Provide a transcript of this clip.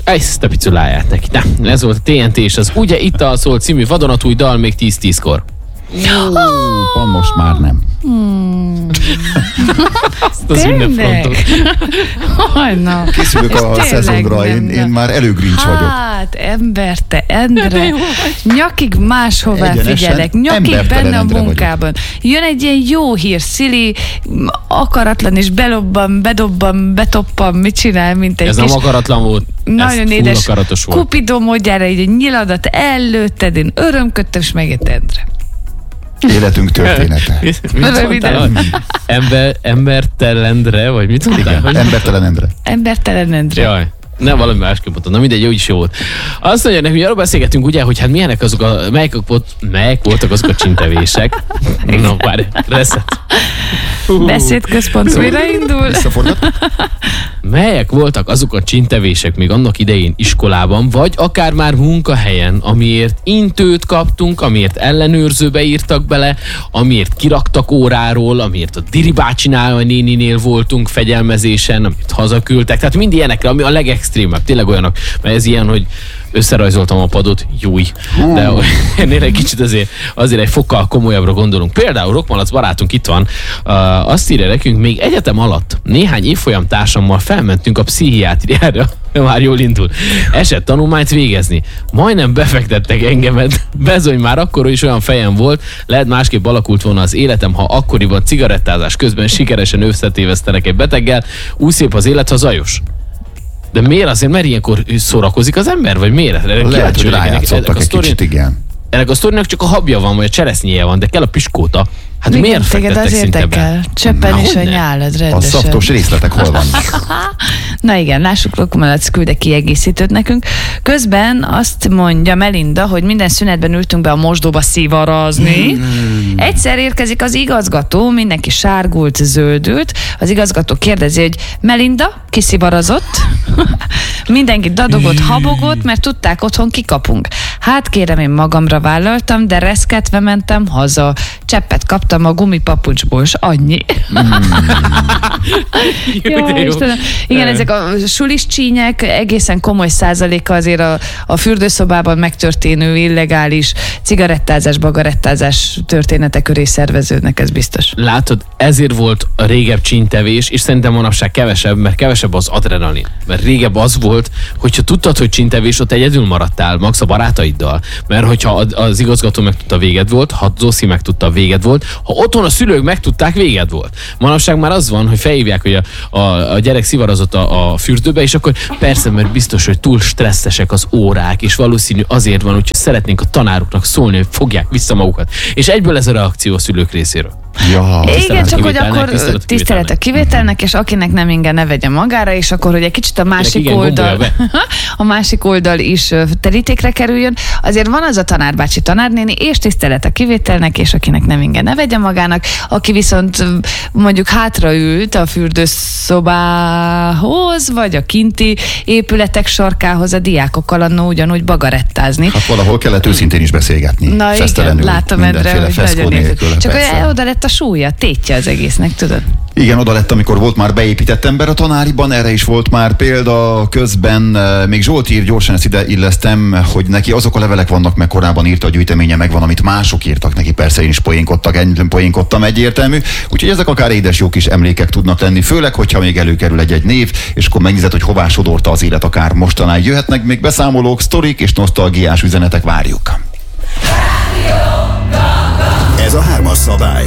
Ezt a piculáját neki. Na, ez volt a TNT és az Ugye Ital szól című vadonatúj dal még 10-10-kor. Van most már nem. Ezt az ünnepfrontot. Készülök a szezonra, én már előgrincs vagyok. Hát, ember, te Endre, nyakig máshová Egyenesen figyelek, nyakig embertelen benne a Endre munkában. Jön egy ilyen jó hír, Szili, akaratlan és bedobban, betoppan, mit csinál, mint egy Ez kis... nem akaratlan volt, Nagyon ez édes, full akaratos volt. Kupidó módjára egy nyiladat ellőtted, én örömködtem, és megjött Endre. Életünk története. Röviden. Embertelendre, vagy mit mondtál? Embertelen Endre. Embertelen Endre. Jaj. Nem, valami másképp mondtam. Na mindegy, úgyis jó volt. Azt mondja nekünk, arról beszélgetünk ugye, hogy hát milyenek azok melyek voltak azok a csintevések. Na, várj, reset. Beszédközpont újraindul. Visszaforgat? Melyek voltak azok a csintevések még annak idején iskolában, vagy akár már munkahelyen, amiért intőt kaptunk, amiért ellenőrzőbe írtak bele, amiért kiraktak óráról, amiért a Diri bácsinál vagy néninél voltunk fegyelmezésen, amit hazaküldtek. Tehát mind ilyenekre, ami a legextrémebb. Tényleg olyanok, mert ez ilyen, hogy összerajzoltam a padot, júj. De ennél egy kicsit azért egy fokkal komolyabbra gondolunk. Például Rockmalac barátunk itt van, azt írja nekünk, még egyetem alatt néhány évfolyam társammal felmentünk a pszichiátriára, már jól indul, tanulmányt végezni. Majdnem befektettek engemet, bezony már akkor is olyan fejem volt, lehet másképp alakult volna az életem, ha akkoriban cigarettázás közben sikeresen összetévesztenek egy beteggel, úgy szép az élet, ha zajos. De miért azért, mert ilyenkor szórakozik az ember, vagy miért? Lehet, hogy rájátszottak egy kicsit, igen. Ennek a sztorinak csak a habja van, vagy a cseresznyéje van, de kell a piskóta. Hát igen, miért fektettek szinte be? Csöppen is a nyálad rendesen. A szaftos részletek hol vannak? Na igen, lássuk, Rockmalac küld egy kiegészítőt nekünk. Közben azt mondja Melinda, hogy minden szünetben ültünk be a mosdóba szivarazni. Egyszer érkezik az igazgató, mindenki sárgult, zöldült. Az igazgató kérdezi, hogy Melinda, kiszivarazott? Mindenki dadogott, habogott, mert tudták, otthon kikapunk. Hát kérem, én magamra vállaltam, de reszketve mentem haza. Cseppet kaptam a gumipapucsból, s annyi. Jó, Istenem. Igen, ezek a sulis csínyek egészen komoly százaléka azért a fürdőszobában megtörténő illegális cigarettázás, bagarettázás történetek köré szerveződnek, ez biztos. Látod, ezért volt a régebb csíntevés, és szerintem manapság kevesebb, mert kevesebb az adrenalin. Mert régebb az volt, hogyha tudtad, hogy csíntevés, ott egyedül maradtál, max a barátaiddal. Mert hogyha az igazgató megtudta, véged volt, ha Zoszi megtudta, véged volt, ha otthon a szülők megtudták, véged volt. Manapság már az van, hogy felhívják, hogy a gyerek szivarazott a fürdőbe, és akkor persze, mert biztos, hogy túl stresszesek az órák, és valószínű azért van, hogy szeretnénk a tanároknak szólni, hogy fogják vissza magukat. És egyből ez a reakció a szülők részéről. Ja. Igen, csak hogy akkor tisztelet a kivételnek, és akinek nem inge, ne vegye magára, és akkor, hogy egy kicsit a másik oldal is terítékre kerüljön. Azért van az a tanárbácsi, tanárnéni, és tisztelet a kivételnek, és akinek nem inge, ne vegye magának, aki viszont mondjuk hátraült a fürdőszobához, vagy a kinti épületek sarkához a diákokkal annó ugyanúgy bagarettázni. Hát valahol kellett őszintén is beszélgetni. Na igen, látom Endre, hogy nagyon nélkül. Csak oda lett a súlya, tétje az egésznek, tudod? Igen, oda lett, amikor volt már beépített ember a tanáriban, erre is volt már példa. Közben még Zsolt ír, gyorsan ezt ide illesztem, hogy neki azok a levelek vannak, meg korábban írta, a gyűjteménye megvan, amit mások írtak neki, persze én is poénkodtam egyértelmű, úgyhogy ezek akár édes jó kis emlékek tudnak lenni, főleg, hogyha még előkerül egy név, és akkor megnézed, hogy hová sodorta az élet, akár mostanáig jöhetnek még beszámolók, sztorik és nosztalgiás üzenetek, várjuk. Ez a 3-as szabály.